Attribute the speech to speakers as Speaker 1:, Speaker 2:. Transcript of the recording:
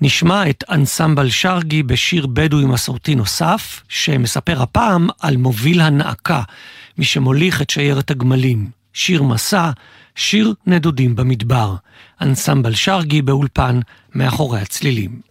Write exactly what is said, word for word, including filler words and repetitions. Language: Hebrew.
Speaker 1: נשמע את אנסמבל שרגי בשיר בדואי מסורתי נוסף, שמספר הפעם על מוביל הנעקה, מי שמוליך את שיירת הגמלים. שיר מסע, שיר נדודים במדבר. אנסמבל שרגי באולפן מאחורי הצלילים.